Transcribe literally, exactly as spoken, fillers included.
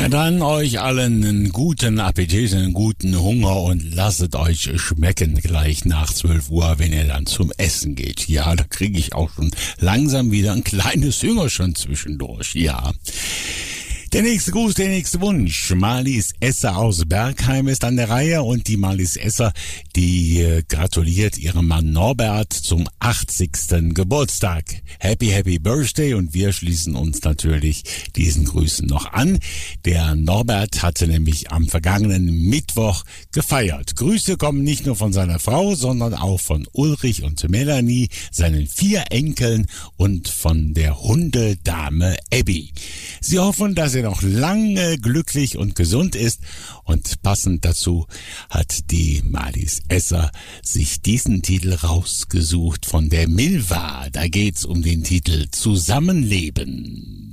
Ja, dann euch allen einen guten Appetit, einen guten Hunger und lasset euch schmecken gleich nach zwölf Uhr, wenn ihr dann zum Essen geht. Ja, da kriege ich auch schon langsam wieder ein kleines Hüngerchen zwischendurch, ja. Der nächste Gruß, der nächste Wunsch. Marlies Esser aus Bergheim ist an der Reihe und die Marlies Esser, die äh, gratuliert ihrem Mann Norbert zum achtzigsten Geburtstag. Happy, happy Birthday und wir schließen uns natürlich diesen Grüßen noch an. Der Norbert hatte nämlich am vergangenen Mittwoch gefeiert. Grüße kommen nicht nur von seiner Frau, sondern auch von Ulrich und Melanie, seinen vier Enkeln und von der Hundedame Abby. Sie hoffen, dass er noch lange glücklich und gesund ist und passend dazu hat die Marlies Esser sich diesen Titel rausgesucht von der Milva. Da geht's um den Titel Zusammenleben.